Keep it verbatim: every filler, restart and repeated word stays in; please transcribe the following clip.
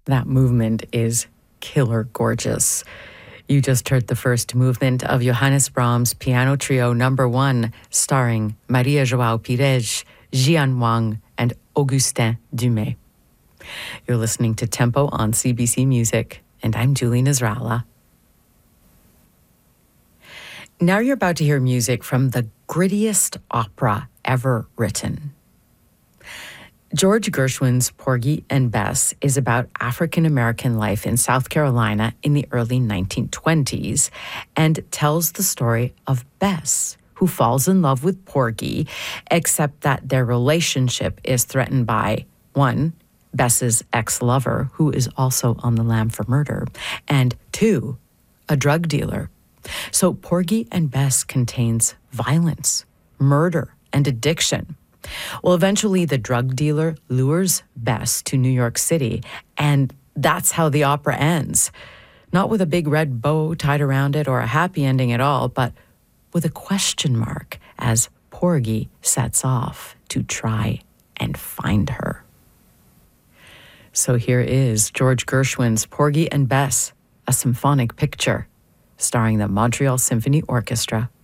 That movement is killer gorgeous. You just heard the first movement of Johannes Brahms' Piano Trio Number One, starring Maria João Pires, Jian Wang, and Augustin Dumay. You're listening to Tempo on C B C Music, and I'm Julie Nasrallah. Now you're about to hear music from the grittiest opera ever written. George Gershwin's Porgy and Bess is about African-American life in South Carolina in the early nineteen twenties and tells the story of Bess, who falls in love with Porgy, except that their relationship is threatened by, one, Bess's ex-lover, who is also on the lam for murder, and two, a drug dealer. So Porgy and Bess contains violence, murder, and addiction. Well, eventually the drug dealer lures Bess to New York City, and that's how the opera ends. Not with a big red bow tied around it or a happy ending at all, but with a question mark as Porgy sets off to try and find her. So here is George Gershwin's Porgy and Bess, a symphonic picture, starring the Montreal Symphony Orchestra.